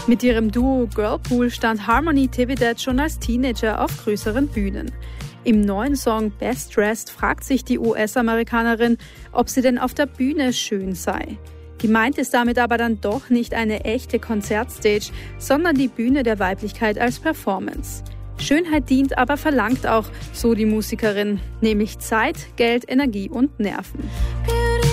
Mit ihrem Duo Girlpool stand Harmony Tividad schon als Teenager auf größeren Bühnen. Im neuen Song Best Dressed fragt sich die US-Amerikanerin, ob sie denn auf der Bühne schön sei. Gemeint ist damit aber dann doch nicht eine echte Konzertstage, sondern die Bühne der Weiblichkeit als Performance. Schönheit dient, aber verlangt auch, so die Musikerin, nämlich Zeit, Geld, Energie und Nerven.